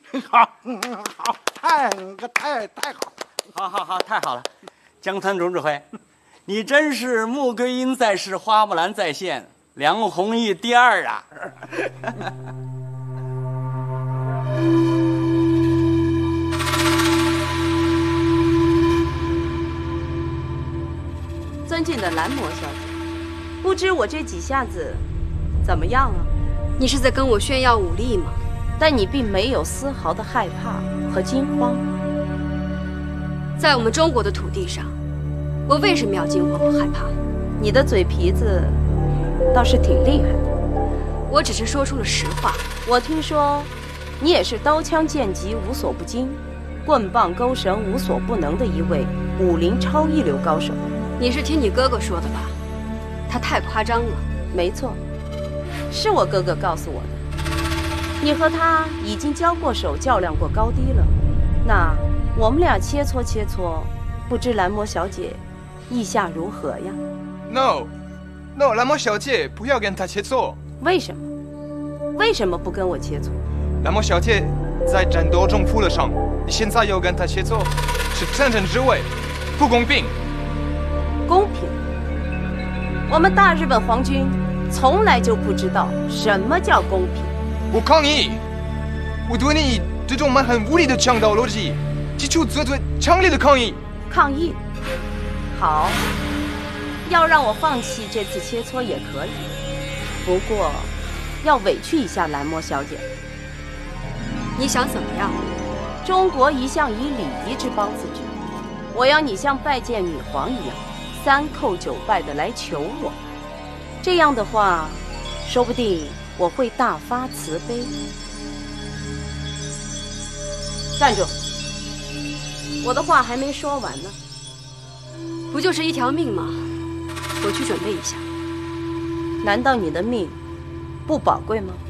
好，好，太好， 好，太好了！江滩总指挥，你真是穆桂英在世，花木兰在线，梁弘毅第二啊！ 尊敬的兰嬷小姐，不知我这几下子怎么样啊？ 你是在跟我炫耀武力吗？ 但你并没有丝毫的害怕和惊慌。 在我们中国的土地上，我为什么要惊慌和害怕？ 你的嘴皮子倒是挺厉害的。 我只是说出了实话。 我听说，你也是刀枪剑戟无所不精，棍棒钩绳无所不能的一位武林超一流高手。 你是听你哥哥说的吧？他太夸张了。 没错，是我哥哥告诉我的。你和他已经交过手，较量过高低了。那我们俩切磋切磋，不知兰嬷小姐意下如何呀 ？No， 兰嬷小姐不要跟他切磋。 为什么？为什么不跟我切磋？ 兰嬷小姐在战斗中负了伤，你现在又跟他切磋，是战争之位，不公平。 公平？我们大日本皇军从来就不知道什么叫公平。 我抗议！我对你这种蛮横无理的强盗逻辑提出最强烈的抗议！ 抗议？好，要让我放弃这次切磋也可以，不过要委屈一下兰嬷小姐。 你想怎么样？ 中国一向以礼仪之邦自居，我要你像拜见女皇一样，3叩9拜的来求我。这样的话，说不定我会大发慈悲。站住！我的话还没说完呢。 不就是一条命吗？我去准备一下。 难道你的命不宝贵吗？